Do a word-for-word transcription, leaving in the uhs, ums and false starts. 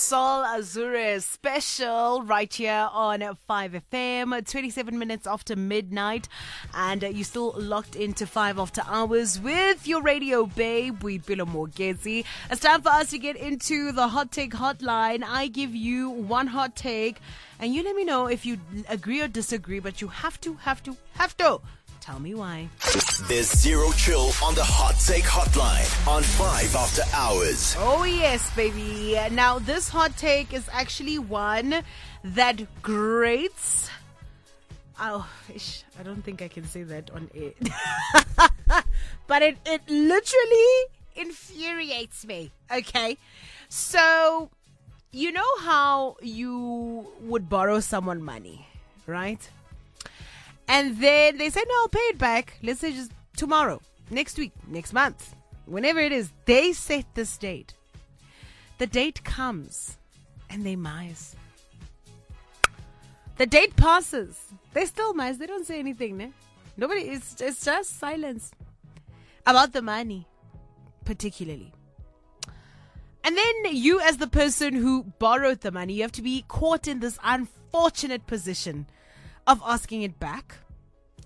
Soul Azure special right here on five F M, twenty-seven minutes after midnight, and uh, you're still locked into five after hours with your radio babe, Boipelo Mogezi. It's time for us to get into the hot take hotline. I give you one hot take, and you let me know if you agree or disagree, but you have to, have to, have to tell me why. There's zero chill on the hot take hotline on five after hours. Oh yes, baby. Now this hot take is actually one that grates. Oh, ish, I don't think I can say that on air. But it, it literally infuriates me. Okay. So, you know how you would borrow someone money, right? And then they say, no, I'll pay it back. Let's say just tomorrow, next week, next month, whenever it is. They set this date. The date comes and they mice. The date passes. They still mice. They don't say anything. Ne? Nobody, it's, it's just silence about the money, particularly. And then you, as the person who borrowed the money, you have to be caught in this unfortunate position of asking it back.